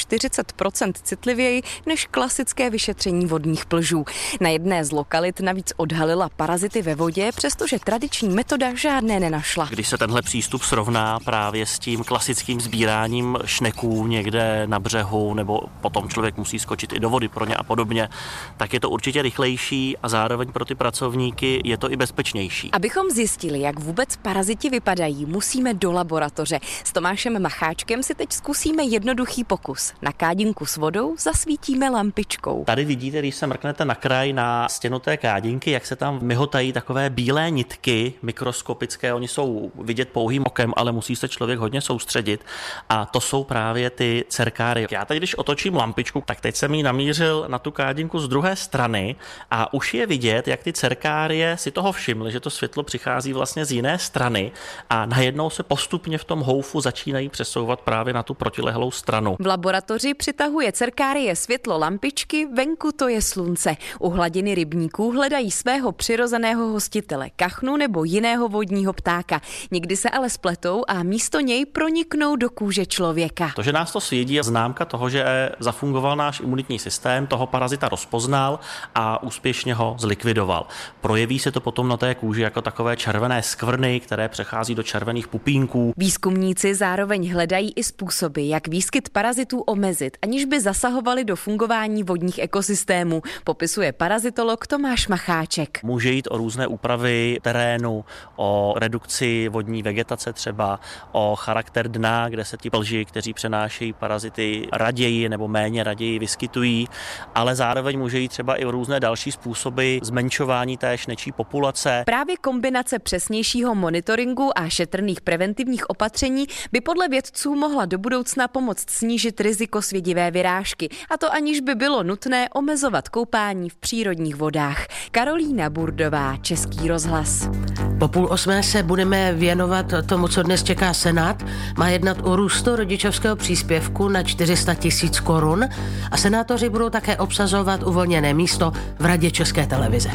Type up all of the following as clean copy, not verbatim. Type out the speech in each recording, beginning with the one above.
40% citlivěji než klasické vyšetření vodních plžů. Na jedné z lokalit navíc odhalila parazity ve vodě, přestože tradiční metoda žádné nenašla. Když se tenhle přístup srovná právě s tím klasickým sbíráním šneků někde na břehu, nebo potom člověk musí skočit i do vody pro ně a podobně, tak je to určitě rychlejší a zároveň pro ty pracovníky je to i bezpečnější. Abychom zjistili, jak vůbec paraziti vypadají, musíme do laboratoře. S Tomášem Macháčkem si teď zkusíme jednoduchý pokus. Na kádinku s vodou zasvítíme lampičkou. Tady vidíte, když se mrknete na kraj na stěnu té kádinky, jak se tam myhotají takové bílé nitky mikroskopické. Oni jsou vidět pouhým okem, ale musí se člověk hodně soustředit. A to jsou právě ty cerkáry. Já teď, když otočím lampičku, tak teď jsem ji namířil na tu kádinku z druhé strany a už je vidět, jak ty cerkárie si toho všimly, že to světlo přichází vlastně z jiné strany a najednou se postupně v tom houfu začínají přesouvat právě na tu protilehlou stranu. V laboratoři přitahuje cerkárie světlo lampičky, venku to je slunce. U hladiny rybníků hledají svého přirozeného hostitele, kachnu nebo jiného vodního ptáka. Někdy se ale spletou a místo něj proniknou do kůže člověka. To, že nás to svědí, je známka toho, že zafungoval náš imunitní systém, toho parazita rozpoznal a úspěšně ho zlikvidoval. Projeví se to potom na té kůži jako takové červené skvrny, které přechází do červených pupínků. Výzkumníci zároveň hledají i způsoby, jak výskyt parazitů omezit, aniž by zasahovali do fungování vodních ekosystémů, popisuje parazitolog Tomáš Macháček. Může jít o různé úpravy terénu, o redukci vodní vegetace třeba, o charakter dna, kde se ti plži, kteří přenášejí parazity, raději nebo méně raději vyskytují, ale zároveň může jít třeba i o různé další způsoby zmenšování té šnečí populace. Právě kombinace přesnějšího monitoringu a šetrných preventivních opatření by podle vědců mohla do budoucna pomoct snížit riziko svědivé vyrážky, a to aniž by bylo nutné omezovat koupání v přírodních vodách. Karolína Burdová, Český rozhlas. Po 7:30 se budeme věnovat tomu, co dnes čeká Senát. Má jednat o růstu rodičovského příspěvku na 400 000 korun a senátoři budou také obsazovat uvolněné místo v Radě České televize.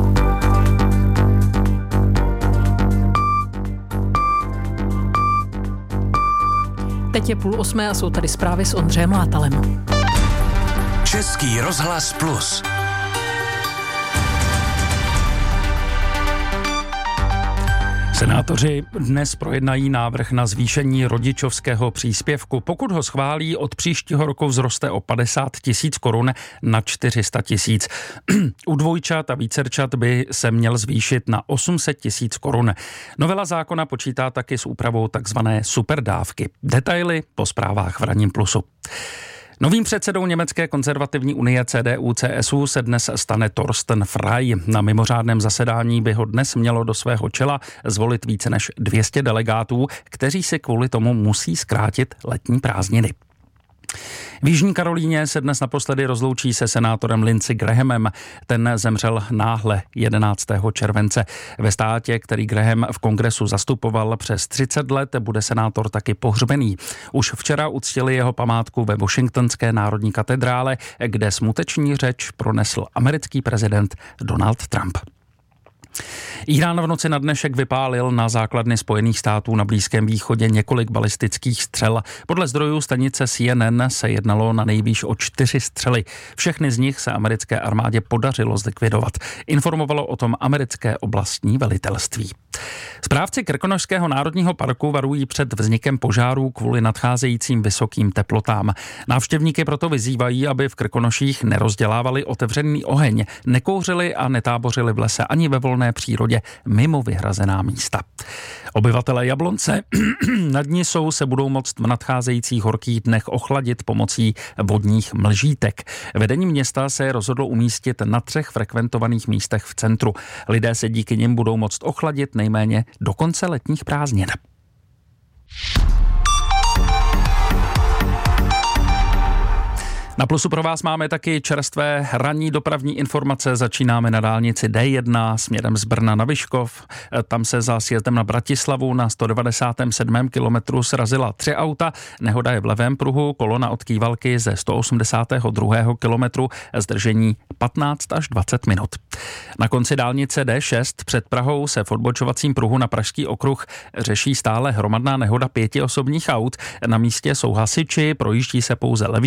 Teď je 7:30 a jsou tady zprávy s Ondřejem Látalem. Český rozhlas Plus. Senátoři dnes projednají návrh na zvýšení rodičovského příspěvku. Pokud ho schválí, od příštího roku vzroste o 50 000 korun na 400 000. U dvojčat a vícerčat by se měl zvýšit na 800 000 korun. Novela zákona počítá taky s úpravou takzvané superdávky. Detaily po zprávách v Ranním plusu. Novým předsedou německé konzervativní unie CDU-CSU se dnes stane Thorsten Frey. Na mimořádném zasedání by ho dnes mělo do svého čela zvolit více než 200 delegátů, kteří si kvůli tomu musí zkrátit letní prázdniny. V Jižní Karolíně se dnes naposledy rozloučí se senátorem Lindsey Grahamem. Ten zemřel náhle 11. července. Ve státě, který Graham v kongresu zastupoval přes 30 let, bude senátor taky pohřbený. Už včera uctili jeho památku ve Washingtonské národní katedrále, kde smuteční řeč pronesl americký prezident Donald Trump. Írán v noci na dnešek vypálil na základny Spojených států na Blízkém východě několik balistických střel. Podle zdrojů stanice CNN se jednalo na nejvýš o 4 střely. Všechny z nich se americké armádě podařilo zlikvidovat. Informovalo o tom americké oblastní velitelství. Správci Krkonošského národního parku varují před vznikem požárů kvůli nadcházejícím vysokým teplotám. Návštěvníky proto vyzývají, aby v Krkonoších nerozdělávali otevřený oheň, nekouřili a netábořili v lese ani ve volné přírodě mimo vyhrazená místa. Obyvatelé Jablonce nad Nisou se budou moct v nadcházejících horkých dnech ochladit pomocí vodních mlžítek. Vedení města se rozhodlo umístit na 3 frekventovaných místech v centru. Lidé se díky nim budou moct ochladit nejméně do konce letních prázdnin. Na Plusu pro vás máme taky čerstvé ranní dopravní informace. Začínáme na dálnici D1 směrem z Brna na Vyškov. Tam se za sjezdem na Bratislavu na 197. kilometru srazila 3 auta. Nehoda je v levém pruhu, kolona od Kývalky ze 182. kilometru, zdržení 15 až 20 minut. Na konci dálnice D6 před Prahou se v odbočovacím pruhu na Pražský okruh řeší stále hromadná nehoda 5 osobních aut. Na místě jsou hasiči, projíždí se pouze levý